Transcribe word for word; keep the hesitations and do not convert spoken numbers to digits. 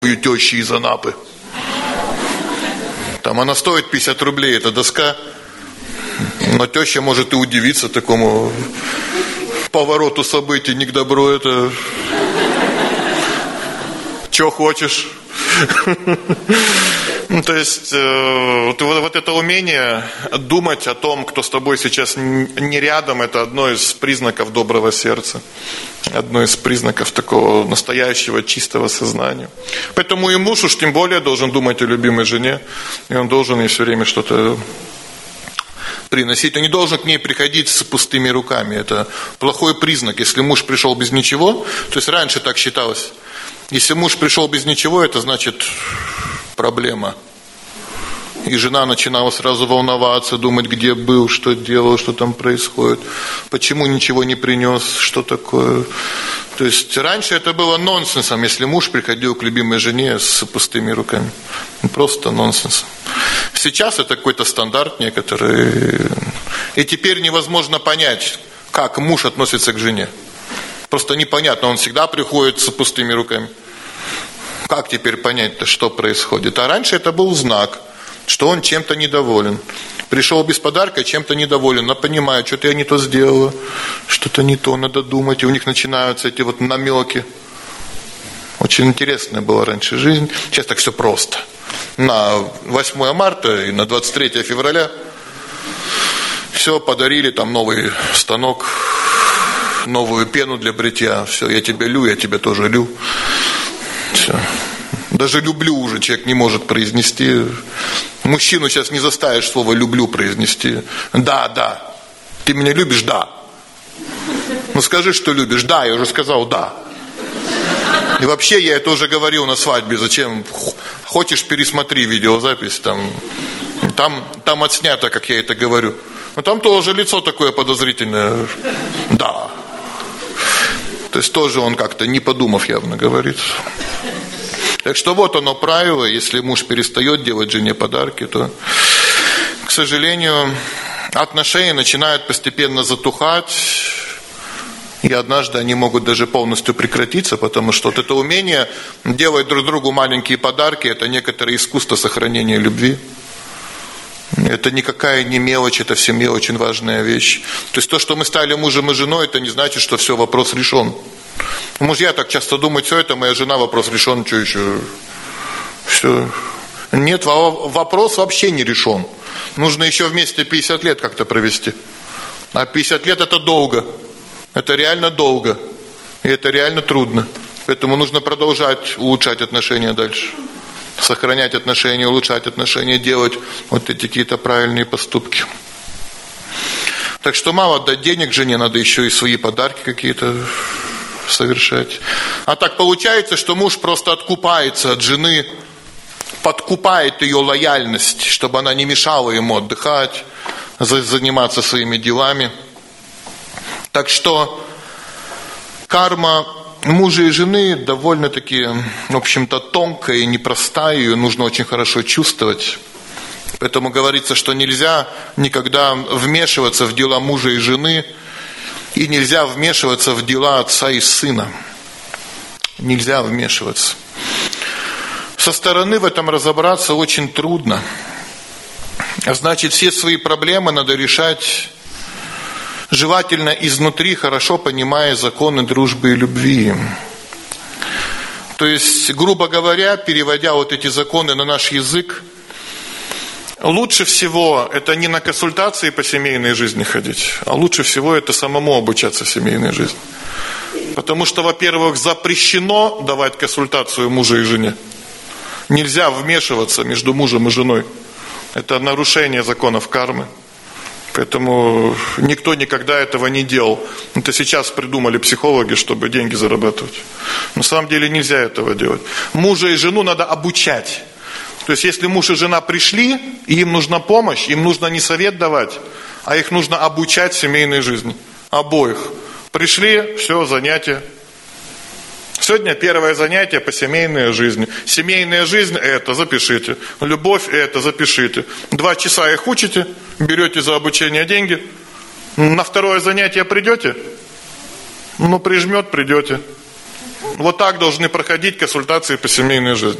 тещи из Анапы. Там она стоит пятьдесят рублей, эта доска. Но теща может и удивиться такому повороту событий, не к добру это. Че хочешь? Ну, то есть, э, вот, вот это умение думать о том, кто с тобой сейчас не рядом, это одно из признаков доброго сердца. Одно из признаков такого настоящего, чистого сознания. Поэтому и муж уж тем более должен думать о любимой жене. И он должен ей все время что-то приносить. Он не должен к ней приходить с пустыми руками. Это плохой признак. Если муж пришел без ничего, то есть раньше так считалось. Если муж пришел без ничего, это значит проблема. И жена начинала сразу волноваться, думать, где был, что делал, что там происходит, почему ничего не принес, что такое. То есть раньше это было нонсенсом, если муж приходил к любимой жене с пустыми руками. Просто нонсенс. Сейчас это какой-то стандарт некоторый. И теперь невозможно понять, как муж относится к жене. Просто непонятно, он всегда приходит с пустыми руками. Как теперь понять-то, что происходит? А раньше это был знак, что он чем-то недоволен. Пришел без подарка, чем-то недоволен. Но понимаю, что-то я не то сделала, что-то не то, надо думать. И у них начинаются эти вот намеки. Очень интересная была раньше жизнь. Сейчас так все просто. На восьмое марта и на двадцать третье февраля все подарили, там новый станок, новую пену для бритья. Все, я тебя лю, я тебя тоже лю. Все. Даже люблю уже человек не может произнести. Мужчину сейчас не заставишь слово люблю произнести. Да, да. Ты меня любишь? Да. Ну скажи, что любишь. Да, я уже сказал да. И вообще я это уже говорил на свадьбе. Зачем? Хочешь, пересмотри видеозапись. Там, там, там отснято, как я это говорю. Но там тоже лицо такое подозрительное. Да. То есть тоже он как-то не подумав явно говорит. Так что вот оно правило, если муж перестает делать жене подарки, то, к сожалению, отношения начинают постепенно затухать, и однажды они могут даже полностью прекратиться, потому что вот это умение делать друг другу маленькие подарки, это некоторое искусство сохранения любви. Это никакая не мелочь, это в семье очень важная вещь. То есть то, что мы стали мужем и женой, это не значит, что все, вопрос решен. Мужья так часто думают, все это моя жена, вопрос решен, что еще? Все. Нет, вопрос вообще не решен. Нужно еще вместе пятьдесят лет как-то провести. А пятьдесят лет это долго. Это реально долго. И это реально трудно. Поэтому нужно продолжать улучшать отношения дальше. Сохранять отношения, улучшать отношения, делать вот эти какие-то правильные поступки. Так что мало дать денег жене, надо еще и свои подарки какие-то совершать. А так получается, что муж просто откупается от жены, подкупает ее лояльность, чтобы она не мешала ему отдыхать, заниматься своими делами. Так что карма мужа и жены довольно-таки, в общем-то, тонкая и непростая, ее нужно очень хорошо чувствовать. Поэтому говорится, что нельзя никогда вмешиваться в дела мужа и жены, и нельзя вмешиваться в дела отца и сына. Нельзя вмешиваться. Со стороны в этом разобраться очень трудно. Значит, все свои проблемы надо решать желательно изнутри, хорошо понимая законы дружбы и любви. То есть, грубо говоря, переводя вот эти законы на наш язык, лучше всего это не на консультации по семейной жизни ходить, а лучше всего это самому обучаться семейной жизни. Потому что, во-первых, запрещено давать консультацию мужу и жене. Нельзя вмешиваться между мужем и женой. Это нарушение законов кармы. Поэтому никто никогда этого не делал. Это сейчас придумали психологи, чтобы деньги зарабатывать. На самом деле нельзя этого делать. Мужа и жену надо обучать. То есть если муж и жена пришли, и им нужна помощь, им нужно не совет давать, а их нужно обучать семейной жизни. Обоих. Пришли, все, занятия. Сегодня первое занятие по семейной жизни. Семейная жизнь – это, запишите. Любовь – это, запишите. Два часа их учите, берете за обучение деньги. На второе занятие придете? Ну, прижмет, придете. Вот так должны проходить консультации по семейной жизни.